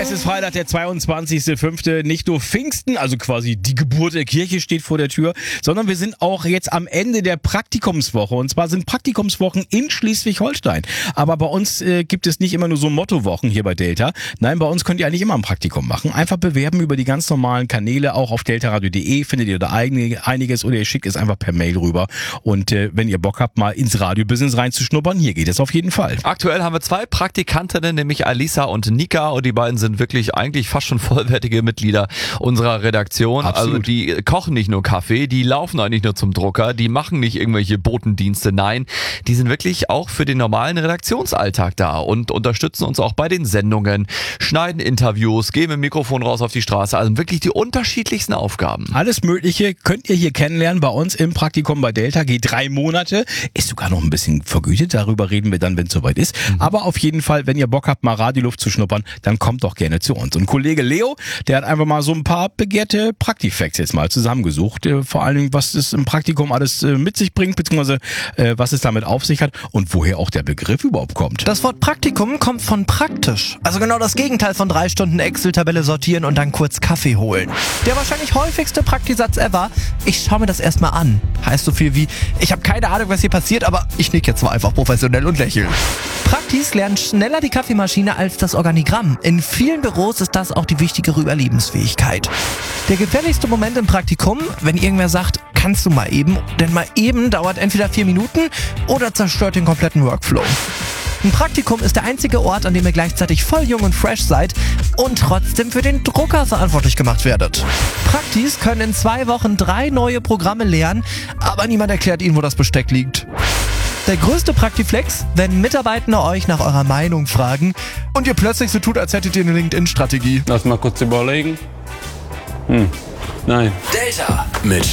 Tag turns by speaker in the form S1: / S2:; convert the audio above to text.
S1: Es ist Freitag, der 22.05. Nicht nur Pfingsten, also quasi die Geburt der Kirche steht vor der Tür, sondern wir sind auch jetzt am Ende der Praktikumswoche. Und zwar sind Praktikumswochen in Schleswig-Holstein. Aber bei uns gibt es nicht immer nur so Mottowochen hier bei Delta. Nein, bei uns könnt ihr eigentlich immer ein Praktikum machen. Einfach bewerben über die ganz normalen Kanäle. Auch auf deltaradio.de findet ihr da einiges oder ihr schickt es einfach per Mail rüber. Und wenn ihr Bock habt, mal ins Radiobusiness reinzuschnuppern, hier geht es auf jeden Fall.
S2: Aktuell haben wir 2 Praktikantinnen, nämlich Alisa und Nika, und die beiden sind wirklich eigentlich fast schon vollwertige Mitglieder unserer Redaktion.
S1: Absolut.
S2: Also die kochen nicht nur Kaffee, die laufen auch nicht nur zum Drucker, die machen nicht irgendwelche Botendienste, nein, die sind wirklich auch für den normalen Redaktionsalltag da und unterstützen uns auch bei den Sendungen, schneiden Interviews, gehen mit dem Mikrofon raus auf die Straße, also wirklich die unterschiedlichsten Aufgaben.
S1: Alles Mögliche könnt ihr hier kennenlernen bei uns im Praktikum bei Delta. Geht 3 Monate, ist sogar noch ein bisschen vergütet, darüber reden wir dann, wenn es soweit ist. Aber auf jeden Fall, wenn ihr Bock habt, mal Radioluft zu schnuppern, dann kommt doch gerne zu uns. Und Kollege Leo, der hat einfach mal so ein paar begehrte Praktifacts jetzt mal zusammengesucht. Vor allen Dingen, was es im Praktikum alles mit sich bringt, beziehungsweise was es damit auf sich hat und woher auch der Begriff überhaupt kommt.
S3: Das Wort Praktikum kommt von praktisch. Also genau das Gegenteil von 3 Stunden Excel-Tabelle sortieren und dann kurz Kaffee holen. Der wahrscheinlich häufigste Praktisatz ever: ich schaue mir das erstmal an. Heißt so viel wie, ich habe keine Ahnung, was hier passiert, aber ich nick jetzt mal einfach professionell und lächle. Praktis lernen schneller die Kaffeemaschine als das Organigramm. In vielen Büros ist das auch die wichtigere Überlebensfähigkeit. Der gefährlichste Moment im Praktikum, wenn irgendwer sagt, kannst du mal eben, denn mal eben dauert entweder 4 Minuten oder zerstört den kompletten Workflow. Ein Praktikum ist der einzige Ort, an dem ihr gleichzeitig voll jung und fresh seid und trotzdem für den Drucker verantwortlich gemacht werdet. Praktis können in 2 Wochen 3 neue Programme lernen, aber niemand erklärt ihnen, wo das Besteck liegt. Der größte Praktiflex, wenn Mitarbeitende euch nach eurer Meinung fragen und ihr plötzlich so tut, als hättet ihr eine LinkedIn-Strategie.
S4: Lass mal kurz überlegen. Nein.
S5: Delta mit